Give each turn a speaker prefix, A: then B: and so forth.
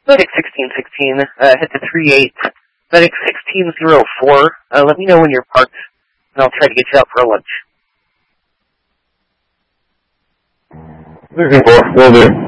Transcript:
A: Medic 1616, hit the 38. Medic 1604, let me know when you're parked, and I'll try to get you out for lunch.
B: 34, will do.